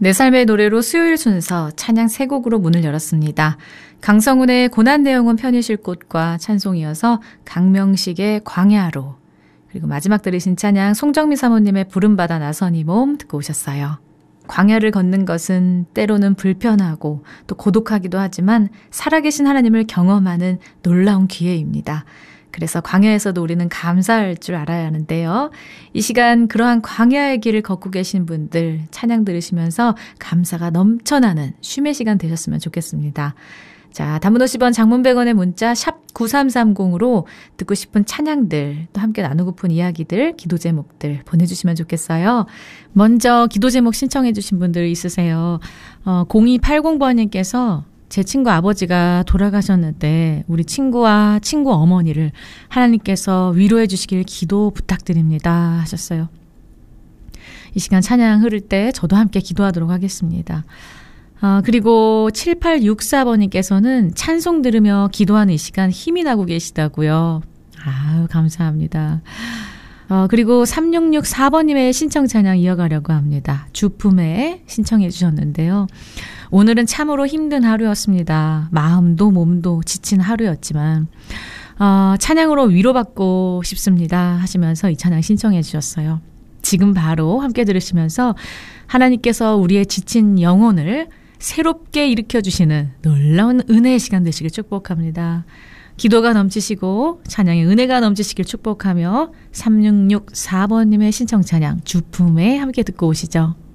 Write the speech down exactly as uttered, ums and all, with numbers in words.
내 삶의 노래로 수요일 순서 찬양 세 곡으로 문을 열었습니다. 강성훈의 고난 내용은 편히 쉴 곳과 찬송이어서 강명식의 광야로, 그리고 마지막 들으신 찬양 송정미 사모님의 부름받아 나선 이 몸 듣고 오셨어요. 광야를 걷는 것은 때로는 불편하고 또 고독하기도 하지만 살아계신 하나님을 경험하는 놀라운 기회입니다. 그래서 광야에서도 우리는 감사할 줄 알아야 하는데요. 이 시간 그러한 광야의 길을 걷고 계신 분들 찬양 들으시면서 감사가 넘쳐나는 쉼의 시간 되셨으면 좋겠습니다. 자, 단문 오십 원, 장문 백 원의 문자 샵 구삼삼공으로 듣고 싶은 찬양들, 또 함께 나누고픈 이야기들, 기도 제목들 보내주시면 좋겠어요. 먼저 기도 제목 신청해 주신 분들 있으세요. 어, 공이팔공 번님께서 제 친구 아버지가 돌아가셨는데 우리 친구와 친구 어머니를 하나님께서 위로해 주시길 기도 부탁드립니다 하셨어요. 이 시간 찬양 흐를 때 저도 함께 기도하도록 하겠습니다. 아, 그리고 칠팔육사 번님께서는 찬송 들으며 기도하는 이 시간 힘이 나고 계시다고요. 아유, 감사합니다. 어, 그리고 삼육육사 번님의 신청 찬양 이어가려고 합니다. 주품에 신청해 주셨는데요. 오늘은 참으로 힘든 하루였습니다. 마음도 몸도 지친 하루였지만 어, 찬양으로 위로받고 싶습니다 하시면서 이 찬양 신청해 주셨어요. 지금 바로 함께 들으시면서 하나님께서 우리의 지친 영혼을 새롭게 일으켜주시는 놀라운 은혜의 시간 되시길 축복합니다. 기도가 넘치시고 찬양의 은혜가 넘치시길 축복하며 삼육육사 번님의 신청 찬양 주품에 함께 듣고 오시죠.